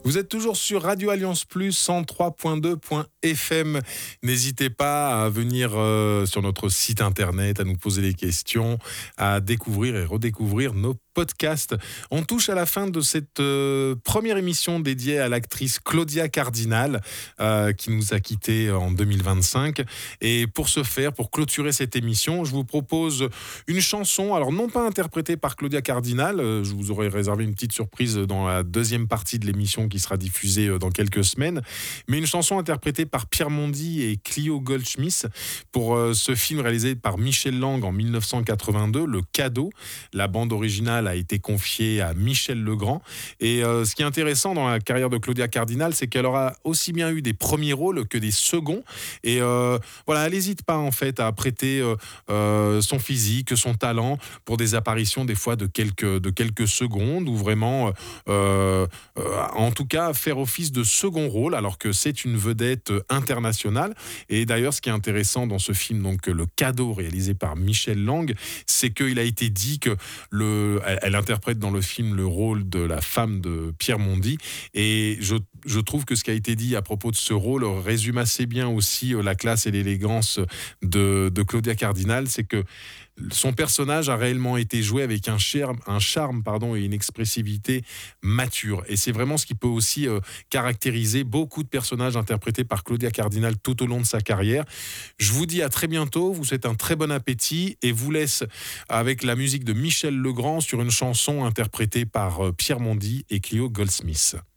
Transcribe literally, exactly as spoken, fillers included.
Vous êtes toujours sur Radio Alliance Plus cent trois point deux F M. N'hésitez pas à venir euh, sur notre site internet, à nous poser des questions, à découvrir et redécouvrir nos podcasts. On touche à la fin de cette euh, première émission dédiée à l'actrice Claudia Cardinal euh, qui nous a quittés en deux mille vingt-cinq. Et pour ce faire, pour clôturer cette émission, je vous propose une chanson, alors non pas interprétée par Claudia Cardinal, euh, je vous aurais réservé une petite surprise dans la deuxième partie de l'émission qui sera diffusée euh, dans quelques semaines, mais une chanson interprétée par Pierre Mondy et Clio Goldschmidt pour euh, ce film réalisé par Michel Lang en dix-neuf cent quatre-vingt-deux, Le Cadeau. La bande originale a été confiée à Michel Legrand. Et euh, ce qui est intéressant dans la carrière de Claudia Cardinal, c'est qu'elle aura aussi bien eu des premiers rôles que des seconds. Et euh, voilà, elle n'hésite pas en fait à prêter euh, euh, son physique, son talent pour des apparitions des fois de quelques, de quelques secondes ou vraiment, euh, euh, en tout cas, faire office de second rôle alors que c'est une vedette internationale. Et d'ailleurs, ce qui est intéressant dans ce film, donc Le Cadeau, réalisé par Michel Lang, c'est qu'il a été dit que le, elle, elle interprète dans le film le rôle de la femme de Pierre Mondy. Et je, je trouve que ce qui a été dit à propos de ce rôle résume assez bien aussi la classe et l'élégance de, de Claudia Cardinal. C'est que son personnage a réellement été joué avec un charme, un charme pardon, et une expressivité mature. Et c'est vraiment ce qui peut aussi euh, caractériser beaucoup de personnages interprétés par Claudia Cardinal tout au long de sa carrière. Je vous dis à très bientôt, vous souhaite un très bon appétit et vous laisse avec la musique de Michel Legrand sur une chanson interprétée par euh, Pierre Mondy et Clio Goldsmith.